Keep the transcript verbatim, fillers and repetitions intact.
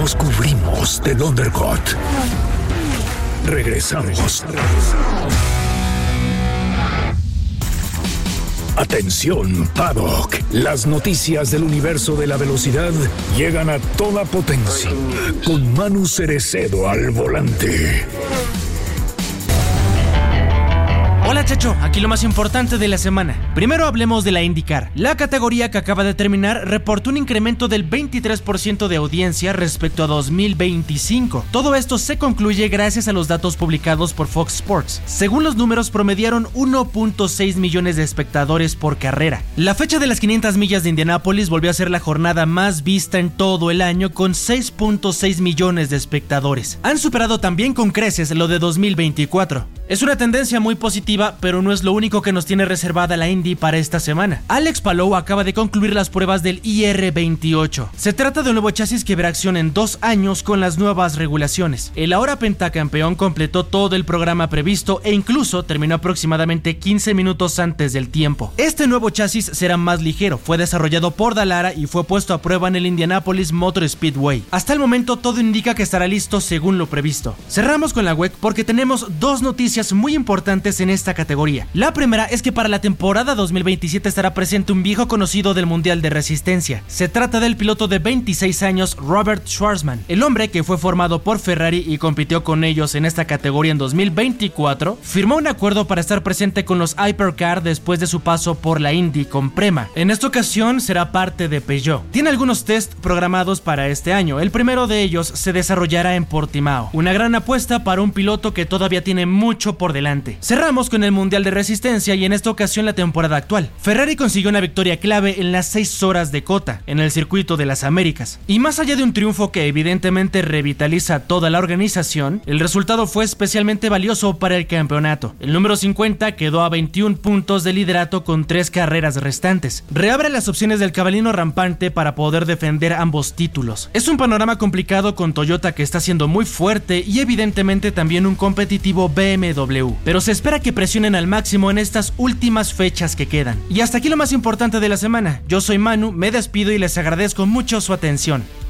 Nos cubrimos del undercut. Regresamos. Atención, Paddock. Las noticias del universo de la velocidad llegan a toda potencia. Con Manu Cerecedo al volante. Hola Chacho, aquí lo más importante de la semana. Primero hablemos de la IndyCar. La categoría que acaba de terminar reportó un incremento del veintitrés por ciento de audiencia respecto a dos mil veinticinco. Todo esto se concluye gracias a los datos publicados por Fox Sports. Según los números, promediaron uno punto seis millones de espectadores por carrera. La fecha de las quinientas millas de Indianápolis volvió a ser la jornada más vista en todo el año, con seis punto seis millones de espectadores. Han superado también con creces lo de dos mil veinticuatro. Es una tendencia muy positiva, pero no es lo único que nos tiene reservada la Indy para esta semana. Alex Palou acaba de concluir las pruebas del I R veintiocho. Se trata de un nuevo chasis que verá acción en dos años con las nuevas regulaciones. El ahora pentacampeón completó todo el programa previsto e incluso terminó aproximadamente quince minutos antes del tiempo. Este nuevo chasis será más ligero, fue desarrollado por Dallara y fue puesto a prueba en el Indianapolis Motor Speedway. Hasta el momento todo indica que estará listo según lo previsto. Cerramos con la W E C porque tenemos dos noticias muy importantes en esta categoría. La primera es que para la temporada dos mil veintisiete estará presente un viejo conocido del Mundial de Resistencia. Se trata del piloto de veintiséis años Robert Schwarzman, el hombre que fue formado por Ferrari y compitió con ellos en esta categoría en dos mil veinticuatro, firmó un acuerdo para estar presente con los Hypercar después de su paso por la Indy con Prema. En esta ocasión será parte de Peugeot. Tiene algunos test programados para este año. El primero de ellos se desarrollará en Portimao. Una gran apuesta para un piloto que todavía tiene mucho por delante. Cerramos con el Mundial de Resistencia y en esta ocasión la temporada actual. Ferrari consiguió una victoria clave en las seis horas de Cota, en el circuito de las Américas. Y más allá de un triunfo que evidentemente revitaliza toda la organización, el resultado fue especialmente valioso para el campeonato. El número cincuenta quedó a veintiún puntos de liderato con tres carreras restantes. Reabre las opciones del cabalino rampante para poder defender ambos títulos. Es un panorama complicado con Toyota, que está siendo muy fuerte, y evidentemente también un competitivo B M W, pero se espera que presionen al máximo en estas últimas fechas que quedan. Y hasta aquí lo más importante de la semana. Yo soy Manu, me despido y les agradezco mucho su atención.